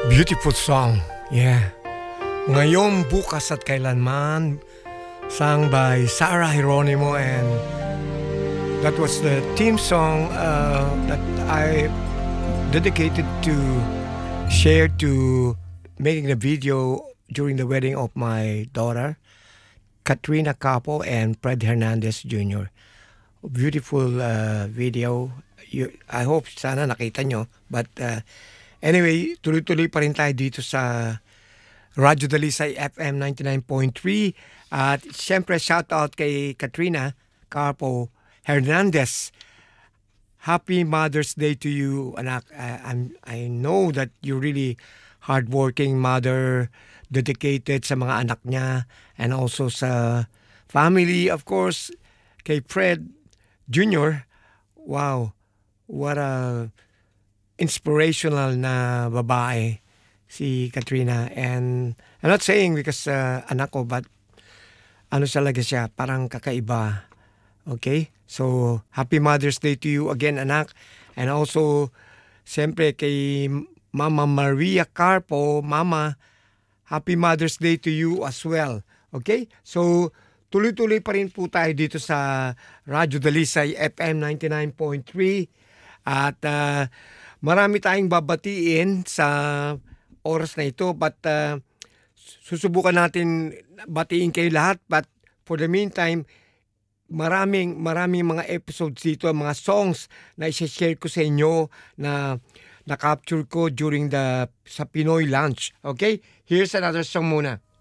Beautiful song. Yeah. Ngayon, bukas at kailanman, sung by Sarah Geronimo, and that was the theme song that I dedicated to share to making the video during the wedding of my daughter, Katrina Capo and Fred Hernandez Jr. Beautiful video. I hope sana nakita nyo. But anyway, tuloy-tuloy pa rin tayo dito sa Radyo Dalisay FM 99.3. At siyempre, shoutout kay Katrina Capo Hernandez. Happy Mother's Day to you, anak. I know that you're really hardworking mother, dedicated sa mga anak niya, and also sa family, of course, kay Fred Jr. Wow, what a inspirational na babae si Katrina. And I'm not saying because anak ko, but ano talaga siya, parang kakaiba. Okay? So, happy Mother's Day to you again, anak. And also, siyempre kay Mama Maria Carpo, Mama, happy Mother's Day to you as well. Okay? So, tuloy-tuloy pa rin po tayo dito sa Radyo Dalisay FM 99.3. At marami tayong babatiin sa oras na ito. But susubukan natin batiin kayo lahat. But for the meantime, maraming mga episodes dito, mga songs na i-share ko sa inyo na na-capture ko during sa Pinoy Lunch. Okay? Here's another song muna.